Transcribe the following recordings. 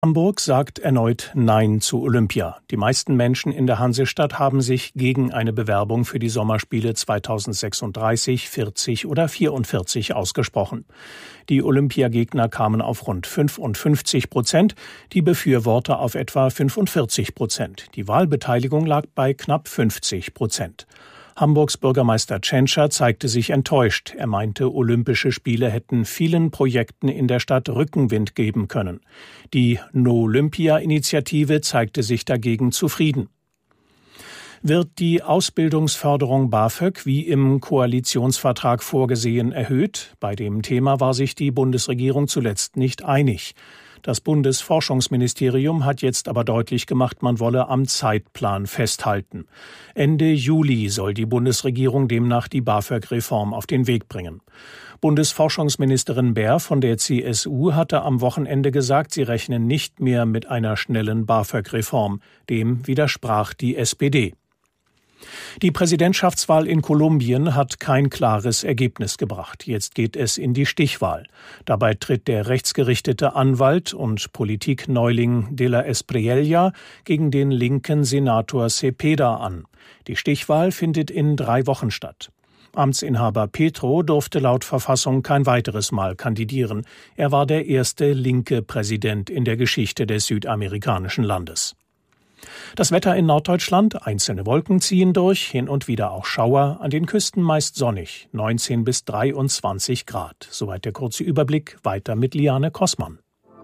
Hamburg sagt erneut Nein zu Olympia. Die meisten Menschen in der Hansestadt haben sich gegen eine Bewerbung für die Sommerspiele 2036, 40 oder 44 ausgesprochen. Die Olympiagegner kamen auf rund 55%, die Befürworter auf etwa 45%. Die Wahlbeteiligung lag bei knapp 50%. Hamburgs Bürgermeister Tschentscher zeigte sich enttäuscht. Er meinte, Olympische Spiele hätten vielen Projekten in der Stadt Rückenwind geben können. Die No-Olympia-Initiative zeigte sich dagegen zufrieden. Wird die Ausbildungsförderung BAföG wie im Koalitionsvertrag vorgesehen erhöht? Bei dem Thema war sich die Bundesregierung zuletzt nicht einig. Das Bundesforschungsministerium hat jetzt aber deutlich gemacht, man wolle am Zeitplan festhalten. Ende Juli soll die Bundesregierung demnach die BAföG-Reform auf den Weg bringen. Bundesforschungsministerin Baer von der CSU hatte am Wochenende gesagt, sie rechnen nicht mehr mit einer schnellen BAföG-Reform. Dem widersprach die SPD. Die Präsidentschaftswahl in Kolumbien hat kein klares Ergebnis gebracht. Jetzt geht es in die Stichwahl. Dabei tritt der rechtsgerichtete Anwalt und Politikneuling de la Espriella gegen den linken Senator Cepeda an. Die Stichwahl findet in 3 Wochen statt. Amtsinhaber Petro durfte laut Verfassung kein weiteres Mal kandidieren. Er war der erste linke Präsident in der Geschichte des südamerikanischen Landes. Das Wetter in Norddeutschland, einzelne Wolken ziehen durch, hin und wieder auch Schauer, an den Küsten meist sonnig, 19 bis 23 Grad. Soweit der kurze Überblick, weiter mit Liane Kossmann.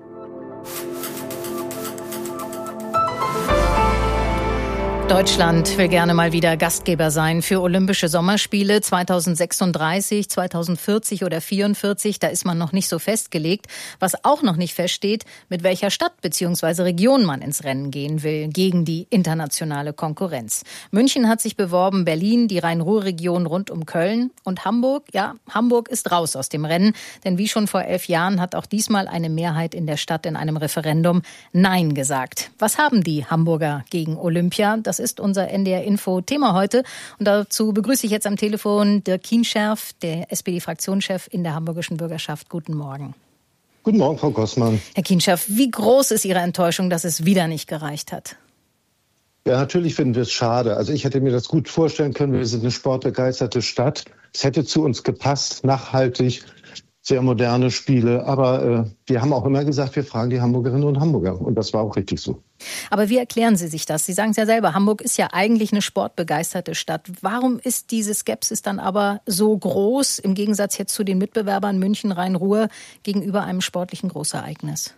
Deutschland will gerne mal wieder Gastgeber sein für Olympische Sommerspiele 2036, 2040 oder 44. Da ist man noch nicht so festgelegt. Was auch noch nicht feststeht, mit welcher Stadt bzw. Region man ins Rennen gehen will gegen die internationale Konkurrenz. München hat sich beworben, Berlin, die Rhein-Ruhr-Region rund um Köln und Hamburg. Ja, Hamburg ist raus aus dem Rennen, denn wie schon vor 11 Jahren hat auch diesmal eine Mehrheit in der Stadt in einem Referendum Nein gesagt. Was haben die Hamburger gegen Olympia? Das ist unser NDR-Info-Thema heute. Und dazu begrüße ich jetzt am Telefon Dirk Kienscherf, der SPD-Fraktionschef in der hamburgischen Bürgerschaft. Guten Morgen. Guten Morgen, Frau Kossmann. Herr Kienscherf, wie groß ist Ihre Enttäuschung, dass es wieder nicht gereicht hat? Ja, natürlich finden wir es schade. Also ich hätte mir das gut vorstellen können. Wir sind eine sportbegeisterte Stadt. Es hätte zu uns gepasst, nachhaltig, sehr moderne Spiele. Aber wir haben auch immer gesagt, wir fragen die Hamburgerinnen und Hamburger. Und das war auch richtig so. Aber wie erklären Sie sich das? Sie sagen es ja selber, Hamburg ist ja eigentlich eine sportbegeisterte Stadt. Warum ist diese Skepsis dann aber so groß, im Gegensatz jetzt zu den Mitbewerbern München, Rhein-Ruhr, gegenüber einem sportlichen Großereignis?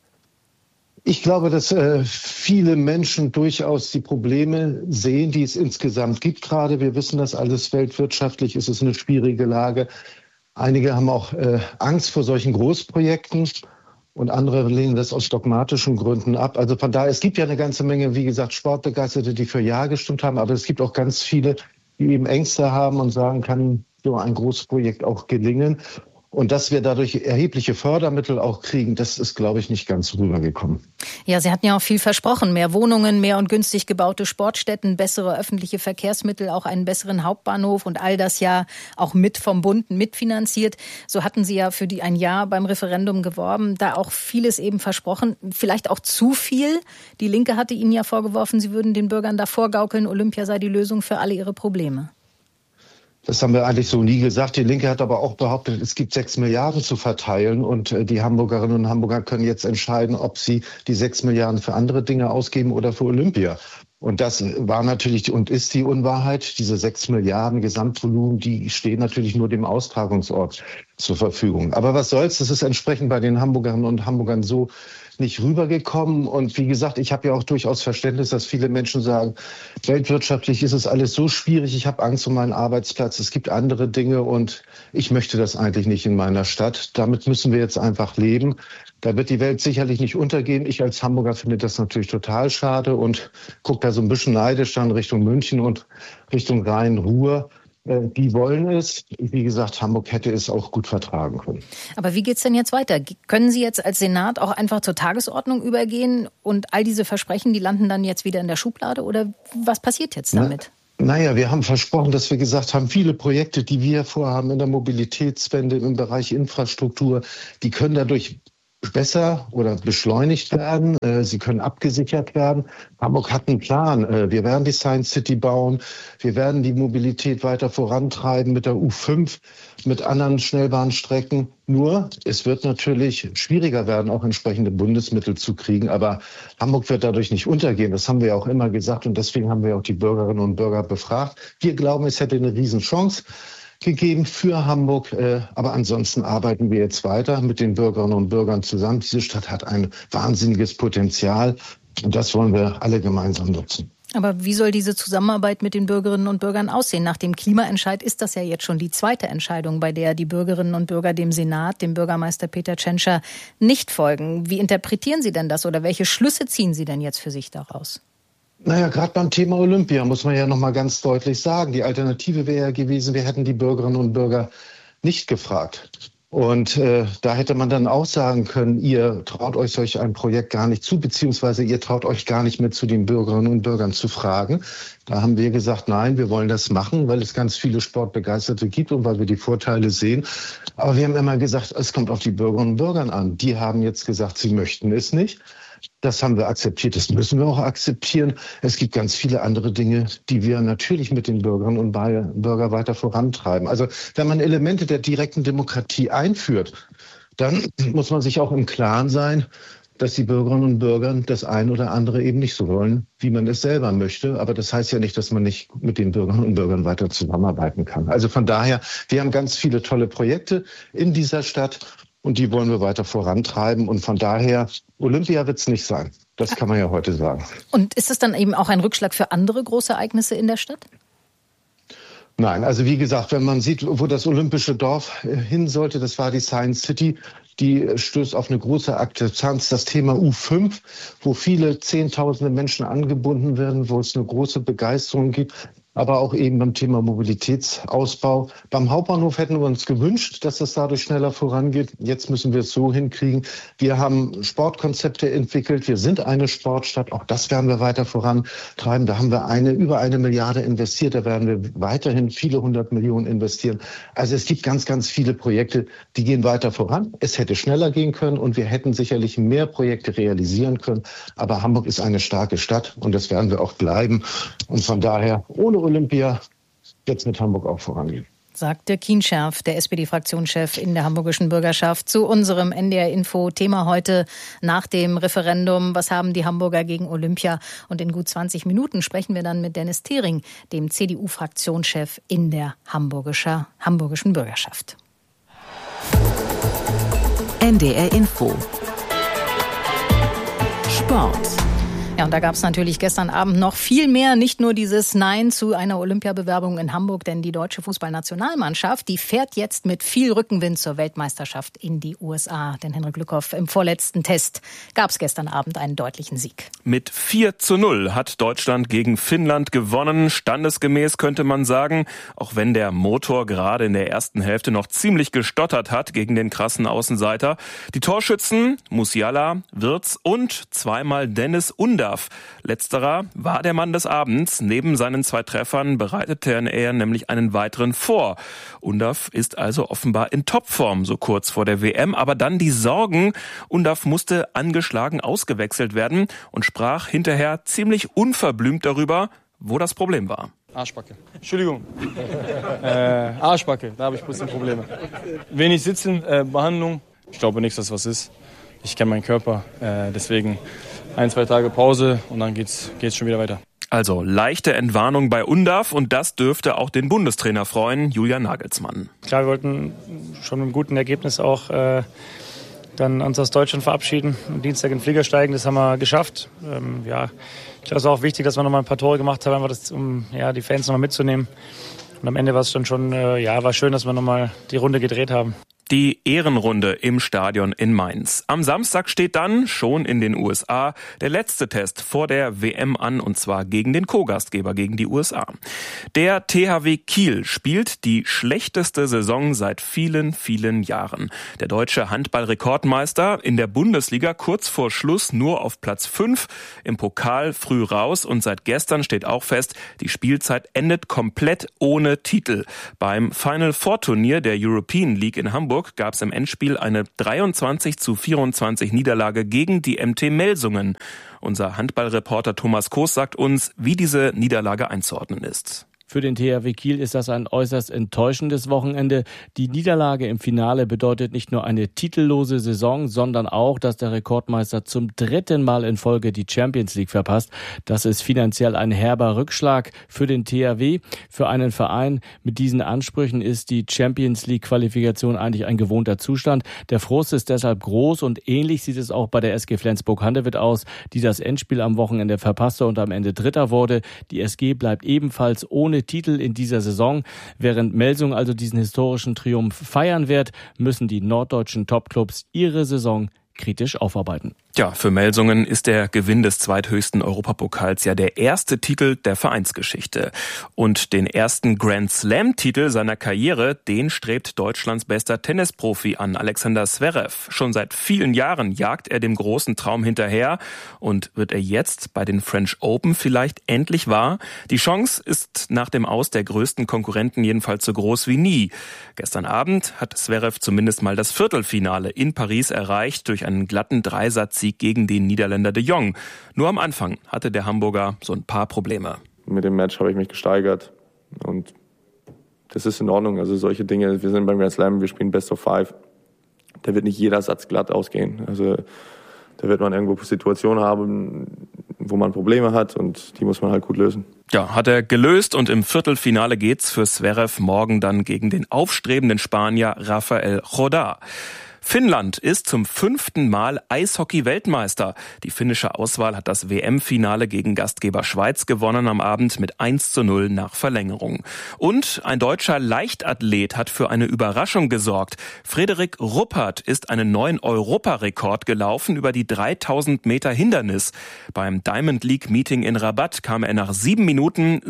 Ich glaube, dass viele Menschen durchaus die Probleme sehen, die es insgesamt gibt gerade. Wir wissen das alles, weltwirtschaftlich ist es eine schwierige Lage. Einige haben auch Angst vor solchen Großprojekten und andere lehnen das aus dogmatischen Gründen ab. Also von daher, es gibt ja eine ganze Menge, wie gesagt, Sportbegeisterte, die für Ja gestimmt haben, aber es gibt auch ganz viele, die eben Ängste haben und sagen, kann so ein großes Projekt auch gelingen. Und dass wir dadurch erhebliche Fördermittel auch kriegen, das ist, glaube ich, nicht ganz rübergekommen. Ja, Sie hatten ja auch viel versprochen. Mehr Wohnungen, mehr und günstig gebaute Sportstätten, bessere öffentliche Verkehrsmittel, auch einen besseren Hauptbahnhof und all das ja auch mit vom Bund mitfinanziert. So hatten Sie ja für ein Jahr beim Referendum geworben, da auch vieles eben versprochen. Vielleicht auch zu viel. Die Linke hatte Ihnen ja vorgeworfen, Sie würden den Bürgern da vorgaukeln, Olympia sei die Lösung für alle ihre Probleme. Das haben wir eigentlich so nie gesagt. Die Linke hat aber auch behauptet, es gibt 6 Milliarden zu verteilen und die Hamburgerinnen und Hamburger können jetzt entscheiden, ob sie die 6 Milliarden für andere Dinge ausgeben oder für Olympia. Und das war natürlich und ist die Unwahrheit. Diese 6 Milliarden Gesamtvolumen, die stehen natürlich nur dem Austragungsort zur Verfügung. Aber was soll's, das ist entsprechend bei den Hamburgerinnen und Hamburgern so nicht rübergekommen. Und wie gesagt, ich habe ja auch durchaus Verständnis, dass viele Menschen sagen, weltwirtschaftlich ist es alles so schwierig, ich habe Angst um meinen Arbeitsplatz, es gibt andere Dinge und ich möchte das eigentlich nicht in meiner Stadt. Damit müssen wir jetzt einfach leben. Da wird die Welt sicherlich nicht untergehen. Ich als Hamburger finde das natürlich total schade und gucke da so ein bisschen neidisch dann Richtung München und Richtung Rhein-Ruhr. Die wollen es. Wie gesagt, Hamburg hätte es auch gut vertragen können. Aber wie geht's denn jetzt weiter? Können Sie jetzt als Senat auch einfach zur Tagesordnung übergehen und all diese Versprechen, die landen dann jetzt wieder in der Schublade? Oder was passiert jetzt damit? Naja, wir haben versprochen, dass wir gesagt haben, viele Projekte, die wir vorhaben in der Mobilitätswende, im Bereich Infrastruktur, die können dadurch besser oder beschleunigt werden. Sie können abgesichert werden. Hamburg hat einen Plan. Wir werden die Science City bauen. Wir werden die Mobilität weiter vorantreiben mit der U5, mit anderen Schnellbahnstrecken. Nur, es wird natürlich schwieriger werden, auch entsprechende Bundesmittel zu kriegen. Aber Hamburg wird dadurch nicht untergehen. Das haben wir ja auch immer gesagt. Und deswegen haben wir auch die Bürgerinnen und Bürger befragt. Wir glauben, es hätte eine Riesenchance gegeben für Hamburg. Aber ansonsten arbeiten wir jetzt weiter mit den Bürgerinnen und Bürgern zusammen. Diese Stadt hat ein wahnsinniges Potenzial und das wollen wir alle gemeinsam nutzen. Aber wie soll diese Zusammenarbeit mit den Bürgerinnen und Bürgern aussehen? Nach dem Klimaentscheid ist das ja jetzt schon die zweite Entscheidung, bei der die Bürgerinnen und Bürger dem Senat, dem Bürgermeister Peter Tschentscher, nicht folgen. Wie interpretieren Sie denn das oder welche Schlüsse ziehen Sie denn jetzt für sich daraus? Naja, gerade beim Thema Olympia muss man ja noch mal ganz deutlich sagen, die Alternative wäre ja gewesen, wir hätten die Bürgerinnen und Bürger nicht gefragt. Und da hätte man dann auch sagen können, ihr traut euch solch ein Projekt gar nicht zu, beziehungsweise ihr traut euch gar nicht mehr zu den Bürgerinnen und Bürgern zu fragen. Da haben wir gesagt, nein, wir wollen das machen, weil es ganz viele Sportbegeisterte gibt und weil wir die Vorteile sehen. Aber wir haben immer gesagt, es kommt auf die Bürgerinnen und Bürger an. Die haben jetzt gesagt, sie möchten es nicht. Das haben wir akzeptiert, das müssen wir auch akzeptieren. Es gibt ganz viele andere Dinge, die wir natürlich mit den Bürgerinnen und Bürgern weiter vorantreiben. Also wenn man Elemente der direkten Demokratie einführt, dann muss man sich auch im Klaren sein, dass die Bürgerinnen und Bürger das ein oder andere eben nicht so wollen, wie man es selber möchte. Aber das heißt ja nicht, dass man nicht mit den Bürgerinnen und Bürgern weiter zusammenarbeiten kann. Also von daher, wir haben ganz viele tolle Projekte in dieser Stadt. Und die wollen wir weiter vorantreiben. Und von daher, Olympia wird es nicht sein. Das kann man ja heute sagen. Und ist es dann eben auch ein Rückschlag für andere große Ereignisse in der Stadt? Nein, also wie gesagt, wenn man sieht, wo das olympische Dorf hin sollte, das war die Science City, die stößt auf eine große Akzeptanz. Das Thema U5, wo viele Zehntausende Menschen angebunden werden, wo es eine große Begeisterung gibt. Aber auch eben beim Thema Mobilitätsausbau. Beim Hauptbahnhof hätten wir uns gewünscht, dass es dadurch schneller vorangeht. Jetzt müssen wir es so hinkriegen. Wir haben Sportkonzepte entwickelt. Wir sind eine Sportstadt. Auch das werden wir weiter vorantreiben. Da haben wir über 1 Milliarde investiert. Da werden wir weiterhin viele 100 Millionen investieren. Also es gibt ganz, ganz viele Projekte, die gehen weiter voran. Es hätte schneller gehen können und wir hätten sicherlich mehr Projekte realisieren können. Aber Hamburg ist eine starke Stadt und das werden wir auch bleiben. Und von daher, ohne Olympia wird es mit Hamburg auch vorangehen. Sagt Dirk Kienscherf, der SPD-Fraktionschef in der hamburgischen Bürgerschaft, zu unserem NDR-Info-Thema heute nach dem Referendum. Was haben die Hamburger gegen Olympia? Und in gut 20 Minuten sprechen wir dann mit Dennis Thering, dem CDU-Fraktionschef in der hamburgischen Bürgerschaft. NDR-Info Sport. Ja, und da gab es natürlich gestern Abend noch viel mehr, nicht nur dieses Nein zu einer Olympiabewerbung in Hamburg, denn die deutsche Fußballnationalmannschaft, die fährt jetzt mit viel Rückenwind zur Weltmeisterschaft in die USA. Denn Henrik Glückhoff, im vorletzten Test gab es gestern Abend einen deutlichen Sieg. Mit 4:0 hat Deutschland gegen Finnland gewonnen, standesgemäß könnte man sagen, auch wenn der Motor gerade in der ersten Hälfte noch ziemlich gestottert hat gegen den krassen Außenseiter. Die Torschützen Musiala, Wirtz und zweimal Dennis Undaff. Letzterer war der Mann des Abends. Neben seinen 2 Treffern bereitete er nämlich einen weiteren vor. Undaff ist also offenbar in Topform, so kurz vor der WM. Aber dann die Sorgen. Undaff musste angeschlagen ausgewechselt werden und sprach hinterher ziemlich unverblümt darüber, wo das Problem war. Arschbacke. Entschuldigung. Arschbacke, da habe ich ein bisschen Probleme. Wenig sitzen, Behandlung. Ich glaube nicht, dass das was ist. Ich kenne meinen Körper, deswegen 1-2 Tage Pause und dann geht's schon wieder weiter. Also leichte Entwarnung bei Undaff und das dürfte auch den Bundestrainer freuen, Julian Nagelsmann. Klar, wir wollten schon mit einem guten Ergebnis auch dann uns aus Deutschland verabschieden und Dienstag in den Flieger steigen. Das haben wir geschafft. Ich glaube, es ist auch wichtig, dass wir nochmal ein paar Tore gemacht haben, einfach um die Fans nochmal mitzunehmen. Und am Ende war es dann schon, war schön, dass wir nochmal die Runde gedreht haben. Die Ehrenrunde im Stadion in Mainz. Am Samstag steht dann, schon in den USA, der letzte Test vor der WM an, und zwar gegen den Co-Gastgeber, gegen die USA. Der THW Kiel spielt die schlechteste Saison seit vielen, vielen Jahren. Der deutsche Handball-Rekordmeister in der Bundesliga kurz vor Schluss nur auf Platz 5, im Pokal früh raus und seit gestern steht auch fest, die Spielzeit endet komplett ohne Titel. Beim Final Four Turnier der European League in Hamburg Flensburg gab es im Endspiel eine 23:24 Niederlage gegen die MT Melsungen. Unser Handballreporter Thomas Koos sagt uns, wie diese Niederlage einzuordnen ist. Für den THW Kiel ist das ein äußerst enttäuschendes Wochenende. Die Niederlage im Finale bedeutet nicht nur eine titellose Saison, sondern auch, dass der Rekordmeister zum 3. Mal in Folge die Champions League verpasst. Das ist finanziell ein herber Rückschlag für den THW. Für einen Verein mit diesen Ansprüchen ist die Champions League Qualifikation eigentlich ein gewohnter Zustand. Der Frust ist deshalb groß und ähnlich sieht es auch bei der SG Flensburg-Handewitt aus, die das Endspiel am Wochenende verpasste und am Ende Dritter wurde. Die SG bleibt ebenfalls ohne Titel in dieser Saison. Während Melsung also diesen historischen Triumph feiern wird, müssen die norddeutschen Topclubs ihre Saison kritisch aufarbeiten. Ja, für Melsungen ist der Gewinn des zweithöchsten Europapokals ja der erste Titel der Vereinsgeschichte. Und den ersten Grand Slam-Titel seiner Karriere, den strebt Deutschlands bester Tennisprofi an, Alexander Zverev. Schon seit vielen Jahren jagt er dem großen Traum hinterher. Und wird er jetzt bei den French Open vielleicht endlich wahr? Die Chance ist nach dem Aus der größten Konkurrenten jedenfalls so groß wie nie. Gestern Abend hat Zverev zumindest mal das Viertelfinale in Paris erreicht durch einen glatten Dreisatzsieg gegen den Niederländer de Jong. Nur am Anfang hatte der Hamburger so ein paar Probleme. Mit dem Match habe ich mich gesteigert und das ist in Ordnung. Also solche Dinge, wir sind beim Grand Slam, wir spielen Best of 5. Da wird nicht jeder Satz glatt ausgehen. Also da wird man irgendwo Situationen haben, wo man Probleme hat und die muss man halt gut lösen. Ja, hat er gelöst und im Viertelfinale geht's für Zverev morgen dann gegen den aufstrebenden Spanier Rafael Jodá. Finnland ist zum 5. Mal Eishockey-Weltmeister. Die finnische Auswahl hat das WM-Finale gegen Gastgeber Schweiz gewonnen am Abend mit 1:0 nach Verlängerung. Und ein deutscher Leichtathlet hat für eine Überraschung gesorgt. Frederik Ruppert ist einen neuen Europarekord gelaufen über die 3000 Meter Hindernis. Beim Diamond League Meeting in Rabat kam er nach 7 Minuten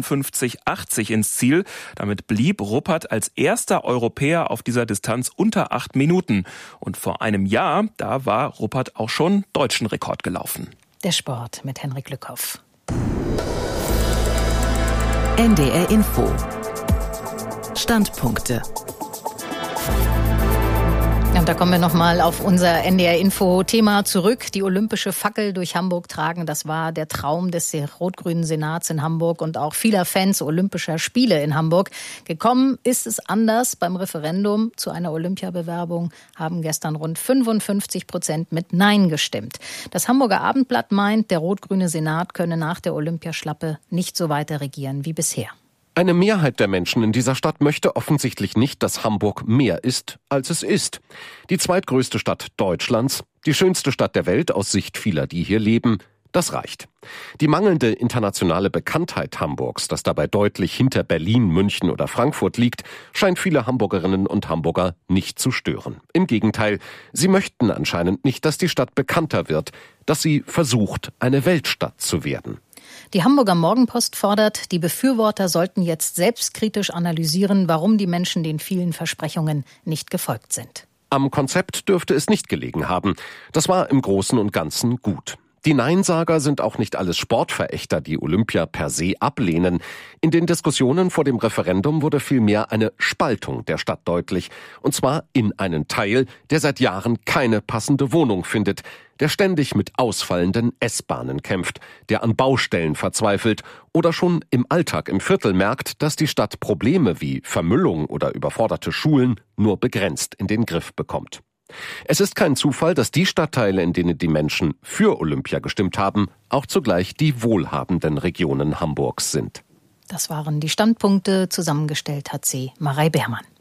57,80 ins Ziel. Damit blieb Ruppert als erster Europäer auf dieser Distanz unter 8 Minuten. Und vor einem Jahr, da war Ruppert auch schon deutschen Rekord gelaufen. Der Sport mit Henrik Lückhoff. NDR Info. Standpunkte. Und da kommen wir nochmal auf unser NDR-Info-Thema zurück. Die olympische Fackel durch Hamburg tragen, das war der Traum des rot-grünen Senats in Hamburg und auch vieler Fans olympischer Spiele in Hamburg. Gekommen ist es anders. Beim Referendum zu einer Olympiabewerbung haben gestern rund 55% mit Nein gestimmt. Das Hamburger Abendblatt meint, der rot-grüne Senat könne nach der Olympiaschlappe nicht so weiter regieren wie bisher. Eine Mehrheit der Menschen in dieser Stadt möchte offensichtlich nicht, dass Hamburg mehr ist, als es ist. Die zweitgrößte Stadt Deutschlands, die schönste Stadt der Welt aus Sicht vieler, die hier leben, das reicht. Die mangelnde internationale Bekanntheit Hamburgs, das dabei deutlich hinter Berlin, München oder Frankfurt liegt, scheint viele Hamburgerinnen und Hamburger nicht zu stören. Im Gegenteil, sie möchten anscheinend nicht, dass die Stadt bekannter wird, dass sie versucht, eine Weltstadt zu werden. Die Hamburger Morgenpost fordert, die Befürworter sollten jetzt selbstkritisch analysieren, warum die Menschen den vielen Versprechungen nicht gefolgt sind. Am Konzept dürfte es nicht gelegen haben. Das war im Großen und Ganzen gut. Die Neinsager sind auch nicht alles Sportverächter, die Olympia per se ablehnen. In den Diskussionen vor dem Referendum wurde vielmehr eine Spaltung der Stadt deutlich. Und zwar in einen Teil, der seit Jahren keine passende Wohnung findet, der ständig mit ausfallenden S-Bahnen kämpft, der an Baustellen verzweifelt oder schon im Alltag im Viertel merkt, dass die Stadt Probleme wie Vermüllung oder überforderte Schulen nur begrenzt in den Griff bekommt. Es ist kein Zufall, dass die Stadtteile, in denen die Menschen für Olympia gestimmt haben, auch zugleich die wohlhabenden Regionen Hamburgs sind. Das waren die Standpunkte. Zusammengestellt hat sie Marei Beermann.